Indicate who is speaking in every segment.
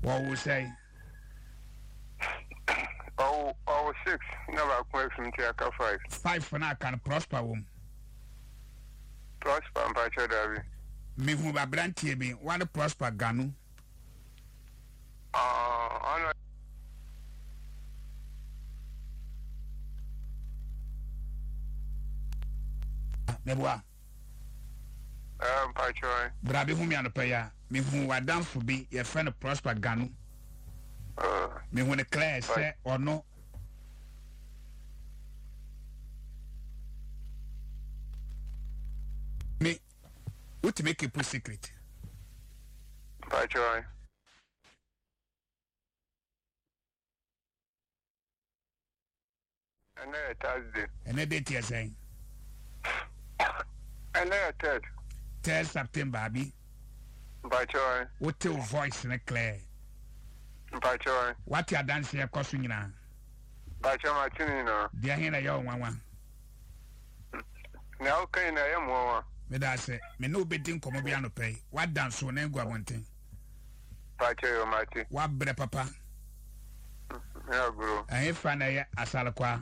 Speaker 1: What will say?
Speaker 2: Oh, 6. Never quite from Tiaka 5.
Speaker 1: 5 for now can prosper womb.
Speaker 2: Prosper and Pacha Davi.
Speaker 1: Me who ba brantie bi one prosper ganu.
Speaker 2: Honor.
Speaker 1: Meboa.
Speaker 2: Pacha.
Speaker 1: Brabi hu mi anopa ya. Me hu wadamfo bi ye friend prosper ganu. Me hu ne clear say or no. Me what to make a secret?
Speaker 2: Pacha. And then Thursday.
Speaker 1: And a date you're saying.
Speaker 2: And then
Speaker 1: 3rd September, Abi.
Speaker 2: Pacha.
Speaker 1: What your voice in a clear?
Speaker 2: Pacha.
Speaker 1: What you dance here costing you now?
Speaker 2: Pacha Martinino.
Speaker 1: Dear Hina, your one.
Speaker 2: Now, can I am one?
Speaker 1: Me da say me no bedin komo bia no pay what dance so na ngwa wonten
Speaker 2: Pacha yo mati
Speaker 1: wa bre papa
Speaker 2: ya guru
Speaker 1: eh fa na ye asalkwa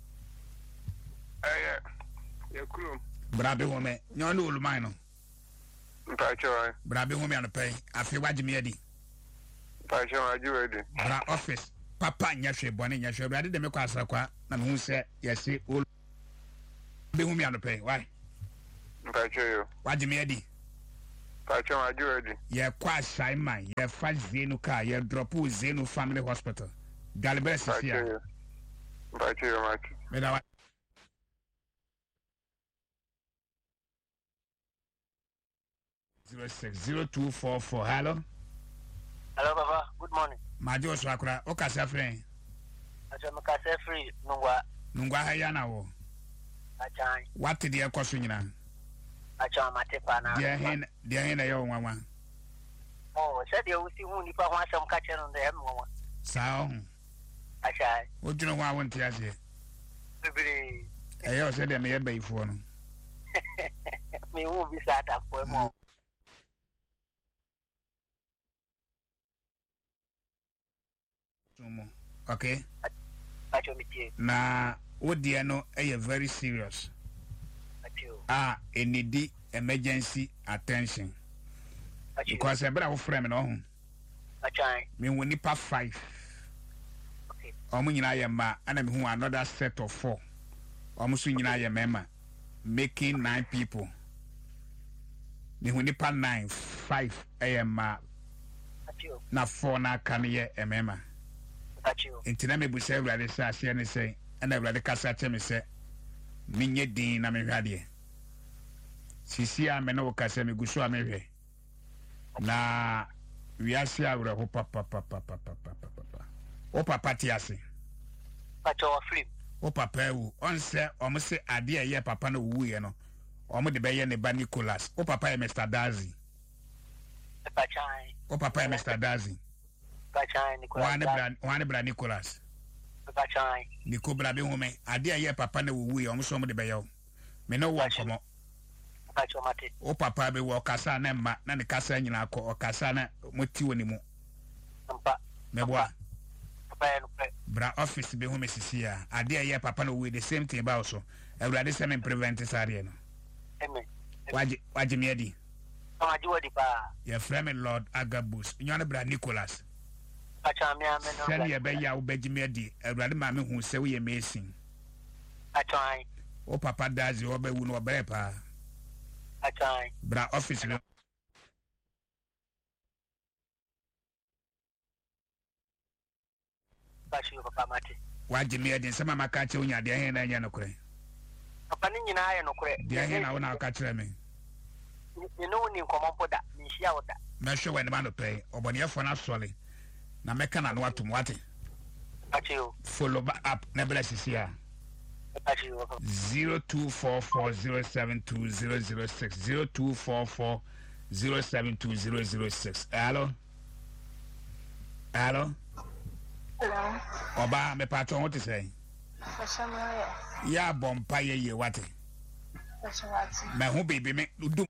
Speaker 2: ya kuru
Speaker 1: brabe wo me nyo no oluman no
Speaker 2: Pacha
Speaker 1: brabe wo me an pay afi wagime adi
Speaker 2: Pacha waju edi
Speaker 1: bra office papa nya hwe bone nya hwe brade de me kwa asalkwa na me hu se yesi ol be wo me an pay why
Speaker 2: Pacha yo
Speaker 1: wagime adi
Speaker 2: Pacha waju edi
Speaker 1: ye kwa shaiman ye fa zenu ka ye drop zenu family hospital galibere sisia
Speaker 2: Pacha yo mati
Speaker 1: me da 060244 hello
Speaker 3: Papa, good morning.
Speaker 1: Majo Swakura, Okasa friend.
Speaker 3: Acha free
Speaker 1: Nungwa hayana wo.
Speaker 3: Acha.
Speaker 1: What did you cost you?
Speaker 3: Acha matepa na.
Speaker 1: Dia hen yo nwa.
Speaker 3: Oh, said you see who nipa ho asem ka chere ndo em nwa.
Speaker 1: Sao.
Speaker 3: Acha.
Speaker 1: Wo dwuno ho awon ti ase.
Speaker 3: Bibiri.
Speaker 1: Eyo se de me ye bayifo no.
Speaker 3: Me wo bi sa ta ko mo.
Speaker 1: Okay.
Speaker 3: Acha mitie.
Speaker 1: Na odie no very serious.
Speaker 3: Acha.
Speaker 1: It need emergency attention. Because ebra wo frame no ho.
Speaker 3: Acha.
Speaker 1: Me woni pa 5.
Speaker 3: Okay.
Speaker 1: Omo nyina ye ma ana me hu another set of 4. Omo so nyina ye mema making 9 people. Me hu nipa 9 5 ma.
Speaker 3: Acha.
Speaker 1: Na 4 na kan ye emema. Intina me busa Ewurade say ase ne say na Ewurade kasa che me say minye din na me hwade sisi a me no kasa me guso a me hwe na wiase awre ho papa o papa ti ase
Speaker 3: Acha wa film
Speaker 1: o papa ewu on say o mo say ade ye papa na wu ye no o mo de be ye ne ba Nicholas o papa ye Mr. Dazi
Speaker 3: Acha
Speaker 1: o papa ye Mr. Dazi
Speaker 3: Pacha Nicholas.
Speaker 1: One bra Nicholas.
Speaker 3: Pacha.
Speaker 1: Nico bra be home. Ade aye papa na wuwu ye omo de be yo. Me no wo komo.
Speaker 3: Pacha mate.
Speaker 1: O papa be wo kasa na ma na ne kasa nyina akọ o kasa na moti woni mu.
Speaker 3: Mpa.
Speaker 1: Me boa.
Speaker 3: Papa no pe.
Speaker 1: Bra office be home sisi a. Ade aye papa na wuwu the same thing ba so. Ewurade se me prevent sare no.
Speaker 3: Amen.
Speaker 1: Waje me adi.
Speaker 3: Amaji di pa.
Speaker 1: Your friend Lord Agabus. Nyone bra Nicholas.
Speaker 3: Acha me no.
Speaker 1: Sell ye be ya wo beji me adi. Ewurade ma me hu se wo ye mesin.
Speaker 3: Acha.
Speaker 1: O papa Dazi wo be wu no obere pa.
Speaker 3: Acha.
Speaker 1: Bra office no.
Speaker 3: Pacha yo papa mate.
Speaker 1: Waje me adi nsema maka che onya de hen na nya no kure.
Speaker 3: Papa ni nyina aye no kure.
Speaker 1: De hen na wo na aka kire me.
Speaker 3: Ni no ni nkomompo da, ni hia wo da.
Speaker 1: Na hwe we ne ma no pe. Obone yefo na sole. Na meka na no atum wate.
Speaker 3: Pacha yo.
Speaker 1: Follow up na bela sisi a. 0244072006 0244072006 hello
Speaker 4: Hello.
Speaker 1: Oba me patron what say ya bompa ye wate me ho baby me du